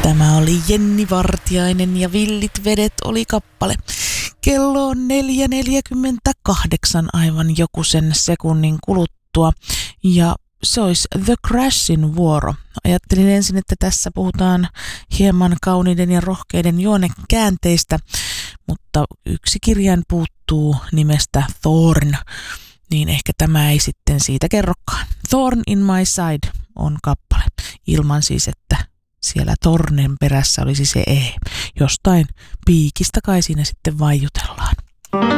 Tämä oli Jenni Vartiainen ja Villit vedet oli kappale. Kello on 4:48 aivan joku sen sekunnin kuluttua ja se olisi The Crashin vuoro. Ajattelin ensin, että tässä puhutaan hieman kauniiden ja rohkeiden juonekäänteistä, mutta yksi kirjain puuttuu nimestä Thorn, niin ehkä tämä ei sitten siitä kerrokaan. Thorn in my side on kappale, ilman siis, että siellä tornen perässä olisi se jostain piikistä kai siinä sitten vaijutellaan.